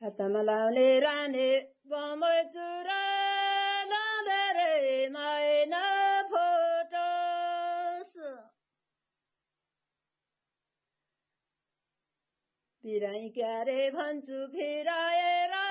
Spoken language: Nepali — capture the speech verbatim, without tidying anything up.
हातमा लाउने राने गमै चुरा लाँदै माइन फोटोस बिराई क्यारे भन्छु फिराएर